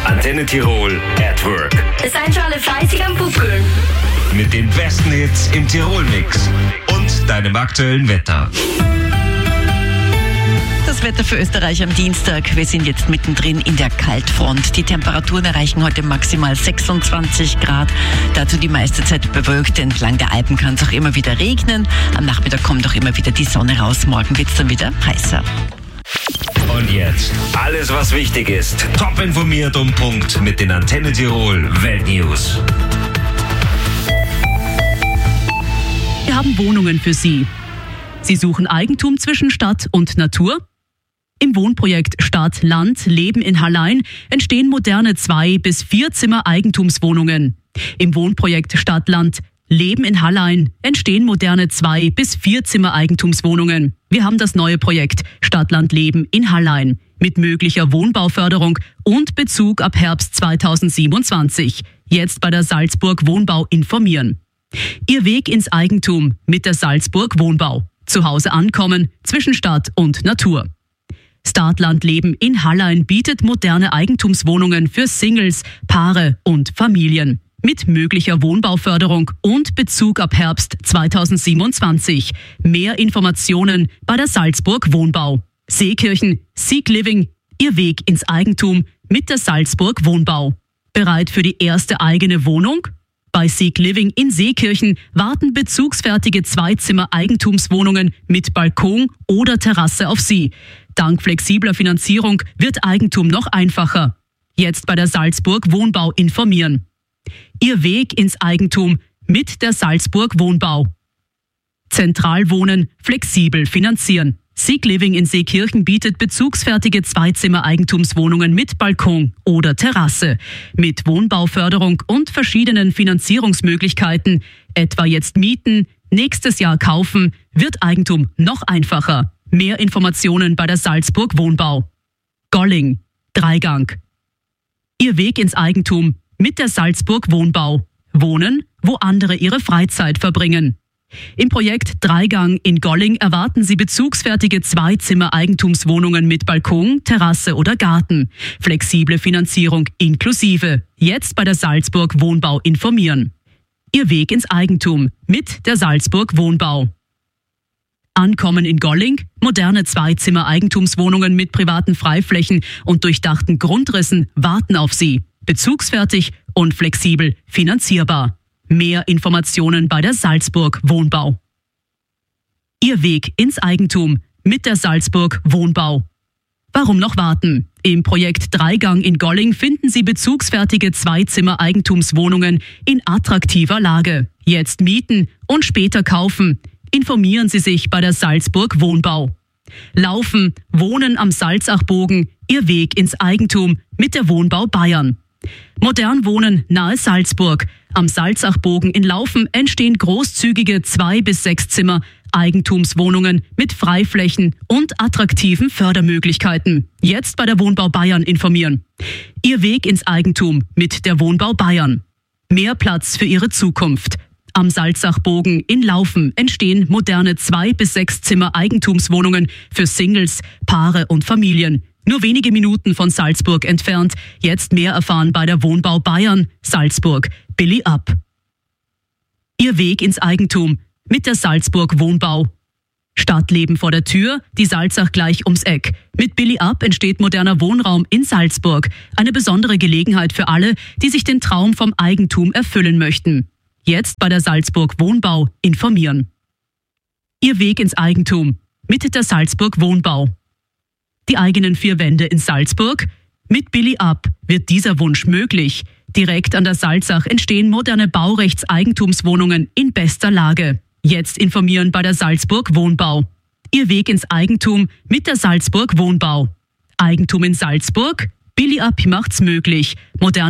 Antenne Tirol at Work. Seid schon alle fleißig am Pupkeln. Mit den besten Hits im Tirol-Mix und deinem aktuellen Wetter. Das Wetter für Österreich am Dienstag. Wir sind jetzt mittendrin in der Kaltfront. Die Temperaturen erreichen heute maximal 26 Grad. Dazu die meiste Zeit bewölkt. Entlang der Alpen kann es auch immer wieder regnen. Am Nachmittag kommt auch immer wieder die Sonne raus. Morgen wird es dann wieder heißer. Und jetzt alles, was wichtig ist. Top informiert um Punkt mit den Antenne Tirol Weltnews. Wir haben Wohnungen für Sie. Sie suchen Eigentum zwischen Stadt und Natur? Im Wohnprojekt Stadt-Land Leben in Hallein entstehen moderne 2- bis 4-Zimmer-Eigentumswohnungen. Im Wohnprojekt Stadt-Land Leben in Hallein entstehen moderne 2- bis 4-Zimmer-Eigentumswohnungen. Wir haben das neue Projekt Stadt-Land Leben in Hallein mit möglicher Wohnbauförderung und Bezug ab Herbst 2027. Jetzt bei der Salzburg Wohnbau informieren. Ihr Weg ins Eigentum mit der Salzburg Wohnbau. Zu Hause ankommen zwischen Stadt und Natur. Stadt-Land Leben in Hallein bietet moderne Eigentumswohnungen für Singles, Paare und Familien. Mit möglicher Wohnbauförderung und Bezug ab Herbst 2027. Mehr Informationen bei der Salzburg Wohnbau. Seekirchen, Seek Living, Ihr Weg ins Eigentum mit der Salzburg Wohnbau. Bereit für die erste eigene Wohnung? Bei Seek Living in Seekirchen warten bezugsfertige 2-Zimmer-Eigentumswohnungen mit Balkon oder Terrasse auf Sie. Dank flexibler Finanzierung wird Eigentum noch einfacher. Jetzt bei der Salzburg Wohnbau informieren. Ihr Weg ins Eigentum mit der Salzburg Wohnbau. Zentral wohnen, flexibel finanzieren. Seek Living in Seekirchen bietet bezugsfertige 2-Zimmer-Eigentumswohnungen mit Balkon oder Terrasse. Mit Wohnbauförderung und verschiedenen Finanzierungsmöglichkeiten, etwa jetzt mieten, nächstes Jahr kaufen, wird Eigentum noch einfacher. Mehr Informationen bei der Salzburg Wohnbau. Golling, Dreigang. Ihr Weg ins Eigentum mit der Salzburg Wohnbau. Wohnen, wo andere ihre Freizeit verbringen. Im Projekt Dreigang in Golling erwarten Sie bezugsfertige 2-Zimmer-Eigentumswohnungen mit Balkon, Terrasse oder Garten. Flexible Finanzierung inklusive. Jetzt bei der Salzburg Wohnbau informieren. Ihr Weg ins Eigentum mit der Salzburg Wohnbau. Ankommen in Golling, moderne 2-Zimmer-Eigentumswohnungen mit privaten Freiflächen und durchdachten Grundrissen warten auf Sie. Bezugsfertig und flexibel finanzierbar. Mehr Informationen bei der Salzburg Wohnbau. Ihr Weg ins Eigentum mit der Salzburg Wohnbau. Warum noch warten? Im Projekt Dreigang in Golling finden Sie bezugsfertige 2-Zimmer-Eigentumswohnungen in attraktiver Lage. Jetzt mieten und später kaufen. Informieren Sie sich bei der Salzburg Wohnbau. Laufen, Wohnen am Salzachbogen, Ihr Weg ins Eigentum mit der Wohnbau Bayern. Modern wohnen nahe Salzburg. Am Salzachbogen in Laufen entstehen großzügige 2- bis 6-Zimmer Eigentumswohnungen mit Freiflächen und attraktiven Fördermöglichkeiten. Jetzt bei der Wohnbau Bayern informieren. Ihr Weg ins Eigentum mit der Wohnbau Bayern. Mehr Platz für Ihre Zukunft. Am Salzachbogen in Laufen entstehen moderne 2- bis 6-Zimmer Eigentumswohnungen für Singles, Paare und Familien. Nur wenige Minuten von Salzburg entfernt. Jetzt mehr erfahren bei der Wohnbau Bayern, Salzburg, Billy Up. Ihr Weg ins Eigentum mit der Salzburg Wohnbau. Stadtleben vor der Tür, die Salzach gleich ums Eck. Mit Billy Up entsteht moderner Wohnraum in Salzburg. Eine besondere Gelegenheit für alle, die sich den Traum vom Eigentum erfüllen möchten. Jetzt bei der Salzburg Wohnbau informieren. Ihr Weg ins Eigentum mit der Salzburg Wohnbau. Die eigenen 4 Wände in Salzburg? Mit Billy Up wird dieser Wunsch möglich. Direkt an der Salzach entstehen moderne Baurechtseigentumswohnungen in bester Lage. Jetzt informieren bei der Salzburg Wohnbau. Ihr Weg ins Eigentum mit der Salzburg Wohnbau. Eigentum in Salzburg? Billy Up macht's möglich. Moderne